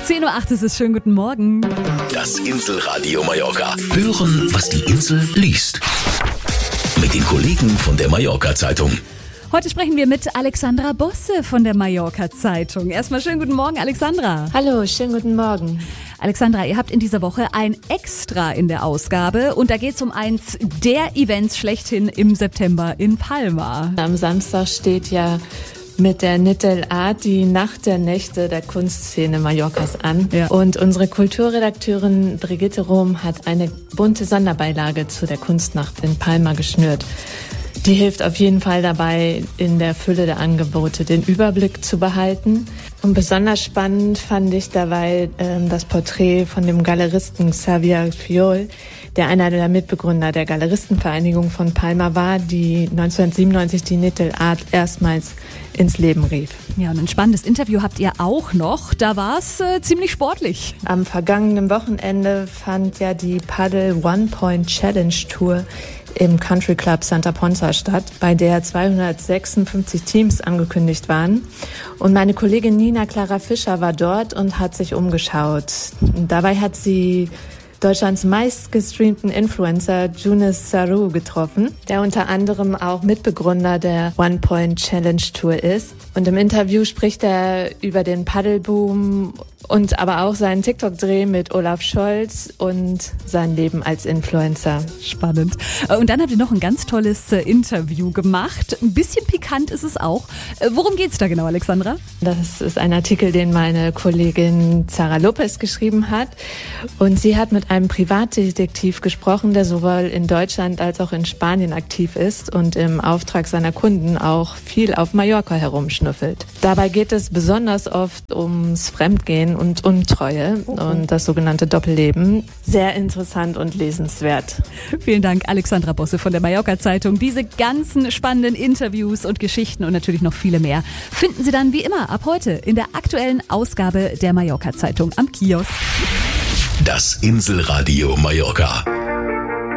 10:08 Uhr ist es. Schönen guten Morgen. Das Inselradio Mallorca. Hören, was die Insel liest. Mit den Kollegen von der Mallorca-Zeitung. Heute sprechen wir mit Alexandra Bosse von der Mallorca-Zeitung. Erstmal schönen guten Morgen, Alexandra. Hallo, schönen guten Morgen. Alexandra, ihr habt in dieser Woche ein Extra in der Ausgabe und da geht es um eins der Events schlechthin im September in Palma. Am Samstag steht ja mit der Nittel Art die Nacht der Nächte der Kunstszene Mallorcas an. Ja. Und unsere Kulturredakteurin Brigitte Rohm hat eine bunte Sonderbeilage zu der Kunstnacht in Palma geschnürt. Die hilft auf jeden Fall dabei, in der Fülle der Angebote den Überblick zu behalten. Und besonders spannend fand ich dabei das Porträt von dem Galeristen Xavier Fiol, der einer der Mitbegründer der Galeristenvereinigung von Palma war, die 1997 die Nittel Art erstmals ins Leben rief. Ja, und ein spannendes Interview habt ihr auch noch. Da war es ziemlich sportlich. Am vergangenen Wochenende fand ja die Paddle One Point Challenge Tour im Country Club Santa Ponsa statt, bei der 256 Teams angekündigt waren. Und meine Kollegin Nina Clara Fischer war dort und hat sich umgeschaut. Dabei hat sie Deutschlands meistgestreamten Influencer Younes Saru getroffen, der unter anderem auch Mitbegründer der One Point Challenge Tour ist. Und im Interview spricht er über den Paddelboom und aber auch seinen TikTok-Dreh mit Olaf Scholz und sein Leben als Influencer. Spannend. Und dann habt ihr noch ein ganz tolles Interview gemacht. Ein bisschen pikant ist es auch. Worum geht's da genau, Alexandra? Das ist ein Artikel, den meine Kollegin Zara Lopez geschrieben hat. Und sie hat mit einem Privatdetektiv gesprochen, der sowohl in Deutschland als auch in Spanien aktiv ist und im Auftrag seiner Kunden auch viel auf Mallorca herumschnüffelt. Dabei geht es besonders oft ums Fremdgehen und Untreue und das sogenannte Doppelleben. Sehr interessant und lesenswert. Vielen Dank, Alexandra Bosse von der Mallorca-Zeitung. Diese ganzen spannenden Interviews und Geschichten und natürlich noch viele mehr finden Sie dann wie immer ab heute in der aktuellen Ausgabe der Mallorca-Zeitung am Kiosk. Das Inselradio Mallorca.